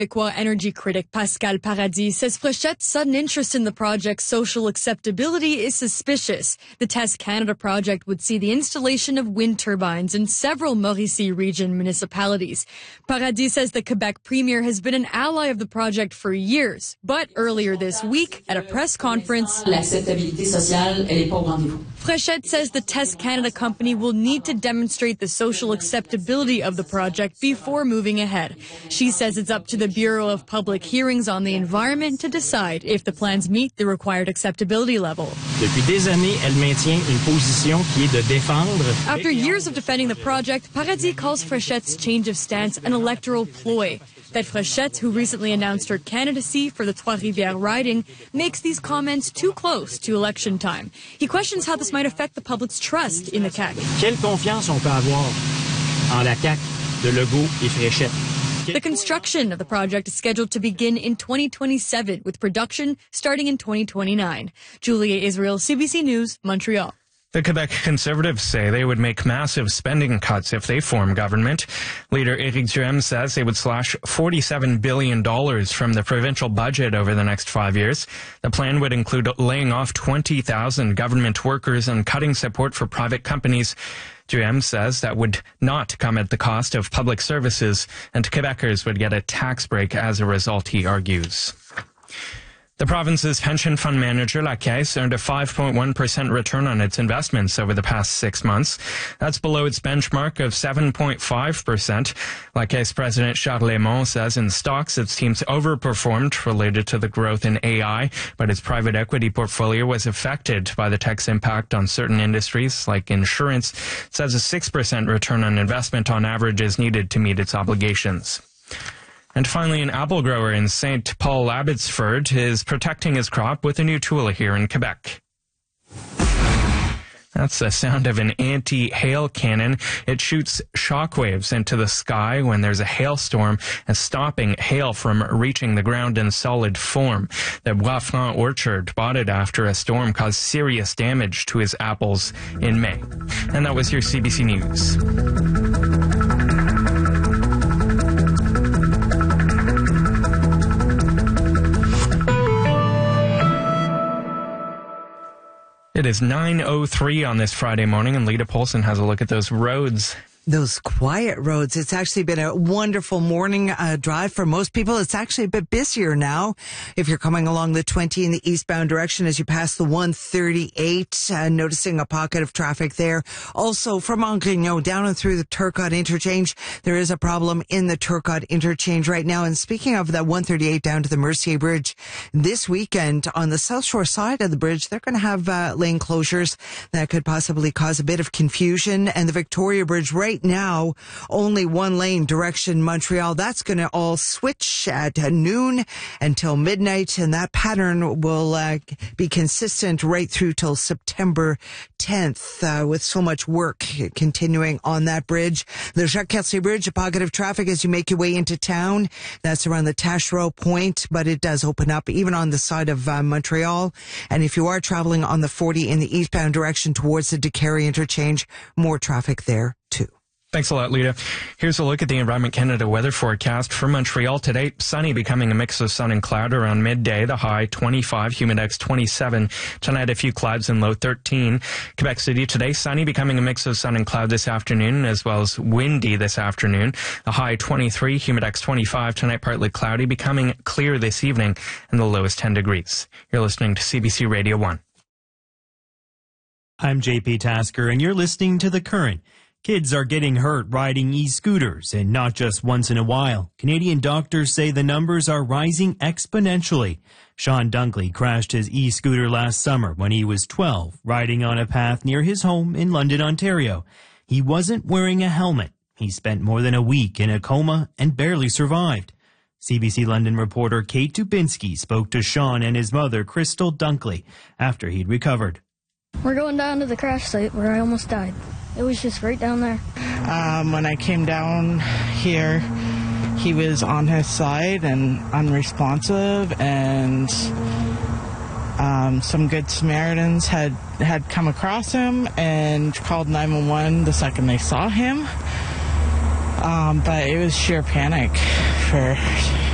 Québécois energy critic Pascal Paradis says Frechette's sudden interest in the project's social acceptability is suspicious. The Test Canada project would see the installation of wind turbines in several Mauricie region municipalities. Paradis says the Quebec premier has been an ally of the project for years, but earlier this week, at a press conference, Frechette says the Test Canada company will need to demonstrate the social acceptability of the project before moving ahead. She says it's up to the Bureau of Public Hearings on the Environment to decide if the plans meet the required acceptability level. Depuis des années, elle maintient une position qui est de défendre. After years of defending the project, Paradis calls Frechette's change of stance an electoral ploy. That Frechette, who recently announced her candidacy for the Trois-Rivières riding, makes these comments too close to election time. He questions how this might affect the public's trust in the CAQ. Quelle confiance on peut avoir en la CAQ, de Legault et Frechette? The construction of the project is scheduled to begin in 2027, with production starting in 2029. Julia Israel, CBC News, Montreal. The Quebec Conservatives say they would make massive spending cuts if they form government. Leader Éric Duhaime says they would slash $47 billion from the provincial budget over the next 5 years. The plan would include laying off 20,000 government workers and cutting support for private companies. Duhaime says that would not come at the cost of public services, and Quebecers would get a tax break as a result, he argues. The province's pension fund manager, La Caisse, earned a 5.1% return on its investments over the past 6 months. That's below its benchmark of 7.5%. La Caisse president Charles Lemont says in stocks its teams overperformed related to the growth in AI, but its private equity portfolio was affected by the tech's impact on certain industries like insurance. It says a 6% return on investment on average is needed to meet its obligations. And finally, an apple grower in St. Paul Abbotsford is protecting his crop with a new tool here in Quebec. That's the sound of an anti-hail cannon. It shoots shockwaves into the sky when there's a hailstorm and stopping hail from reaching the ground in solid form. The Bois-Franc orchard bought it after a storm caused serious damage to his apples in May. And that was your CBC News. It is 9:03 on this Friday morning, and Lita Polson has a look at those roads. Those quiet roads. It's actually been a wonderful morning drive for most people. It's actually a bit busier now. If you're coming along the 20 in the eastbound direction as you pass the 138, noticing a pocket of traffic there. Also from Angrignon down and through the Turcotte interchange, there is a problem in the Turcotte interchange right now. And speaking of that 138 down to the Mercier Bridge, this weekend on the South Shore side of the bridge, they're going to have lane closures that could possibly cause a bit of confusion. And the Victoria Bridge right now, only one lane direction Montreal. That's going to all switch at noon until midnight, and that pattern will be consistent right through till September 10th, with so much work continuing on that bridge. The Jacques-Cartier Bridge, a pocket of traffic as you make your way into town. That's around the Taschereau point, but it does open up even on the side of Montreal. And if you are traveling on the 40 in the eastbound direction towards the Décarie interchange, more traffic there too. Thanks a lot, Lita. Here's a look at the Environment Canada weather forecast for Montreal today. Sunny, becoming a mix of sun and cloud around midday. The high 25, humidex 27. Tonight, a few clouds and low 13. Quebec City today, sunny, becoming a mix of sun and cloud this afternoon, as well as windy this afternoon. The high 23, humidex 25. Tonight, partly cloudy, becoming clear this evening, and the low is 10 degrees. You're listening to CBC Radio 1. I'm JP Tasker, and you're listening to The Current. Kids are getting hurt riding e-scooters, and not just once in a while. Canadian doctors say the numbers are rising exponentially. Sean Dunkley crashed his e-scooter last summer when he was 12, riding on a path near his home in London, Ontario. He wasn't wearing a helmet. He spent more than a week in a coma and barely survived. CBC London reporter Kate Dubinsky spoke to Sean and his mother, Crystal Dunkley, after he'd recovered. We're going down to the crash site where I almost died. It was just right down there. When I came down here, he was on his side and unresponsive, and some good Samaritans had come across him and called 911 the second they saw him. But it was sheer panic